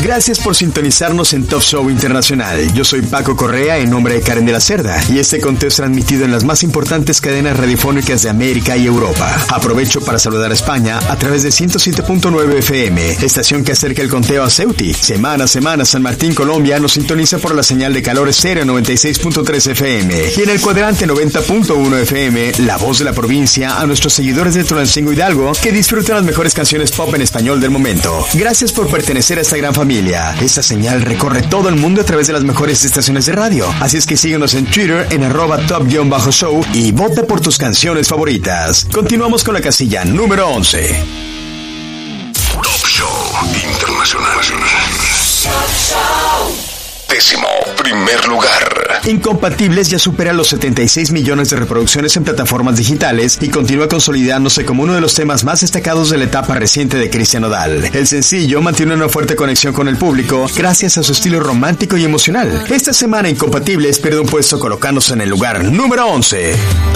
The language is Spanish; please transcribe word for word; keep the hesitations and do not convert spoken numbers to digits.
Gracias por sintonizarnos en Top Show Internacional. Yo soy Paco Correa en nombre de Karen de la Cerda y este conteo es transmitido en las más importantes cadenas radiofónicas de América y Europa. Aprovecho para saludar a España a través de ciento siete punto nueve F M, estación que acerca el conteo a Ceuti. Semana a semana San Martín, Colombia nos sintoniza por la señal de calor estéreo noventa y seis punto tres F M y en el cuadrante noventa punto uno F M, la voz de la provincia, a nuestros seguidores de Tulancingo Hidalgo que disfrutan las mejores canciones pop en español del momento. Gracias por pertenecer a esta gran familia. Esta señal recorre todo el mundo a través de las mejores estaciones de radio. Así es que síguenos en Twitter en arroba top-show y vota por tus canciones favoritas. Continuamos con la casilla número once. Top Show Internacional. Top Show. Décimo primer lugar. Incompatibles ya supera los setenta y seis millones de reproducciones en plataformas digitales y continúa consolidándose como uno de los temas más destacados de la etapa reciente de Cristian Nodal. El sencillo mantiene una fuerte conexión con el público gracias a su estilo romántico y emocional. Esta semana Incompatibles pierde un puesto colocándose en el lugar número once.